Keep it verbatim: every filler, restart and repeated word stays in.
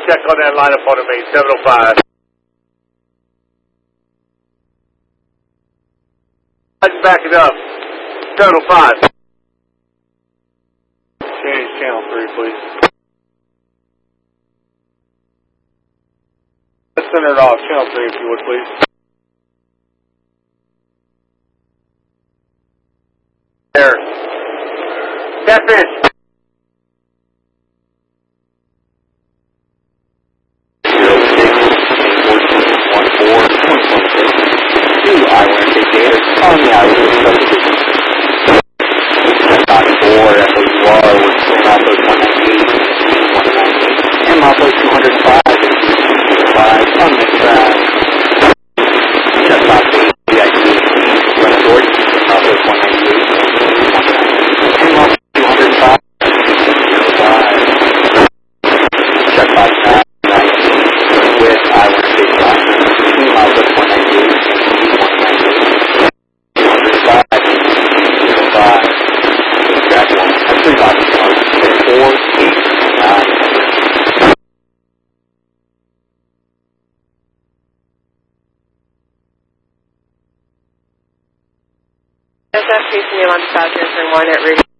check on that line up on the main, seven oh five. Let's back it up. seven oh five. Change channel three, please. Let's send it off. Channel three, if you would, please. There. Catfish. Two island indicators on the island subdivision. Dot four F O U R with Mapos one ninety-eight, one ninety-eight, and Mapos two hundred five, five on the track. Check box eight, V I P, West George, Mapos one ninety-eight, one ninety-eight, and Mapos two hundred five, five. Check box nine, nineteen, with island state line, two Mapos one ninety-eight, one ninety-eight, two hundred five, five. Track one, three boxes, four, eight, nine. S F P C on Falcon one at Radio.